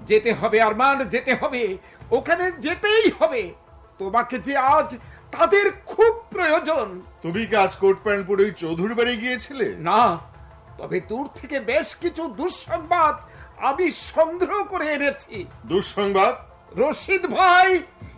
যেতে হবে আরমান, যেতে হবে, ওখানে যেতেই হবে। তোমাকে যে আজ তাদের খুব প্রয়োজন। তুমি কি আজ কোট প্যান্ট পরে ওই চৌধুরী বাড়ি গিয়েছিলে? না, তবে দূর থেকে বেশ কিছু দুঃসংবাদ আমি সংগ্রহ করে এনেছি। দুঃসংবাদ? রশিদ ভাই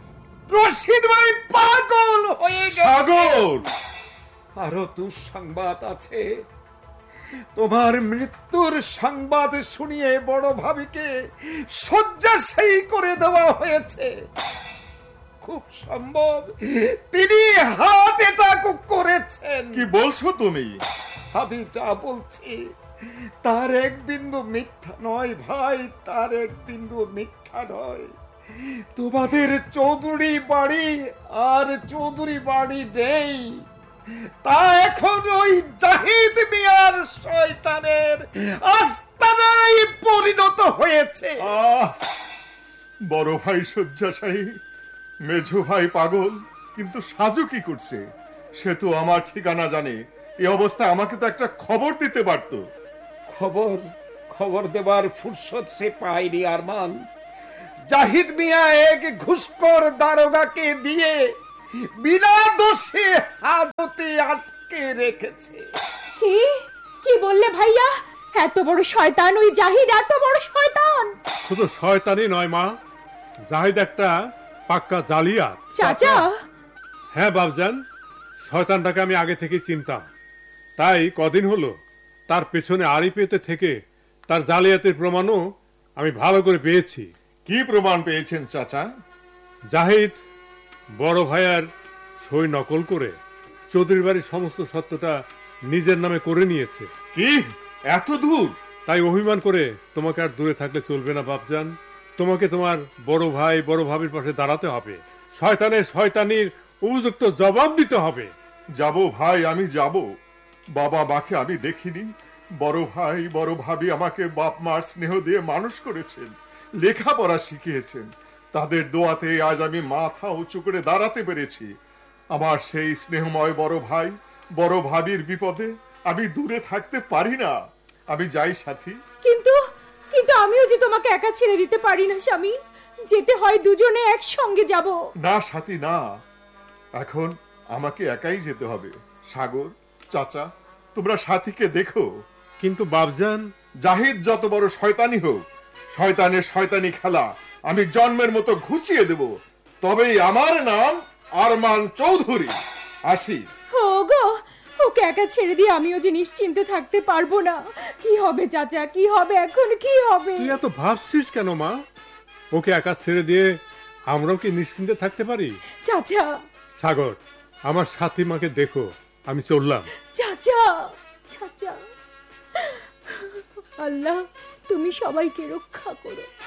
পাগল হয়ে গেছে। আরো দুঃসংবাদ আছে। তোমার মৃত্যুর সংবাদ শুনিয়ে বড় ভাবিকে শয্যাশায়ী করে দেওয়া হয়েছে। খুব সম্ভব তিনি হার্ট অ্যাটাক করেছেন। কি বলছো তুমি? আমি যা বলছি তার এক বিন্দু মিথ্যা নয় ভাই, তার এক বিন্দু মিথ্যা নয়। তোমাদের চৌধুরী বাড়ি আর চৌধুরী বাড়ি নেই, তা এখন ওই জাহিদ মিয়ার শয়তানের আস্তানায় পরিণত হয়েছে। বড় ভাই শয্যাশায়ী, মেঝো ভাই পাগল, কিন্তু সাজু কি করছে? সে তো আমার ঠিকানা জানে। এই অবস্থায় আমাকে তো একটা খবর দিতে পারত। খবর দেবার ফুরসত সে পায়নি আরমান। জাহিদ মিয়া এক ঘুষখোর দারোগাকে দিয়ে বিনা দোষে হাজতে আটকে রেখেছে। কি বললে ভাইয়া? এত বড় শয়তান ওই জাহিদ, এত বড় শয়তান! শুধু শয়তানই নয় মা, জাহিদ একটা পাক্কা জালিয়াত। চাচা? হ্যাঁ বাবজান, শয়তানটাকে আমি আগে থেকে চিনতাম। তাই কদিন হলো তার পেছনে আড়ি পেতে থেকে তার জালিয়াতের প্রমাণও আমি ভালো করে পেয়েছি। কি প্রমাণ পেয়েছেন চাচা? জাহিদ বড় ভাইয়ার সই নকল করে চৌধুরী বাড়ির সমস্ত সত্যটা নিজের নামে করে নিয়েছে। কি এত দূর? তাই অভিমান করে তোমাকে আর দূরে থাকলে চলবে না বাপজান। তোমাকে তোমার বড় ভাই বড় ভাবির পাশে দাঁড়াতে হবে। শয়তানের শয়তানির উপযুক্ত জবাব দিতে হবে। যাব ভাই, আমি যাব। বাবা মাকে আমি দেখিনি, বড় ভাই বড় ভাবি আমাকে বাপ মার স্নেহ দিয়ে মানুষ করেছেন, লেখাপড়া শিখিয়েছেন। তাদের দোয়াতে আজ আমি মাথা উঁচু করে দাঁড়াতে পেরেছি। আমার সেই স্নেহময় বড় ভাই বড় ভাবির বিপদে আমি দূরে থাকতে পারি না। আমি যাই সাথী। কিন্তু আমিও যে তোমাকে একা ছেড়ে দিতে পারি না স্বামী। যেতে হয় দুজনে একসঙ্গে যাব। না সাথী না, এখন আমাকে একাই যেতে হবে। সাগর, চাচা, তোমরা সাথীকে দেখো। কিন্তু বাবজান, জাহিদ যত বড় শয়তানি হোক, শয়তানের শয়তানি খেলা আমি জন্মের মতো ঘুচিয়ে দেব। তবেই আমার নাম আরমান চৌধুরী। আসি। ওগো, ওকে একা ছেড়ে দিয়ে আমিও যে নিশ্চিন্তে থাকতে পারবো না। কি হবে চাচা, কি হবে এখন, কি হবে? তুই এত ভাবছিস কেন মা? ওকে একা ছেড়ে দিয়ে আমরাও কি নিশ্চিন্তে থাকতে পারি? চাচা। সাগর, আমার সাথী মাকে দেখো, আমি চললাম। চাচা, চাচা, আল্লাহ তুমি সবাইকে রক্ষা করো।